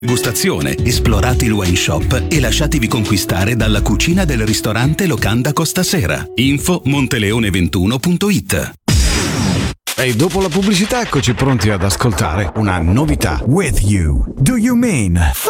Gustazione, esplorate il wine shop e lasciatevi conquistare dalla cucina del ristorante Locanda Costa Sera. Info monteleone21.it. E dopo la pubblicità eccoci pronti ad ascoltare una novità. With you. Do you mean?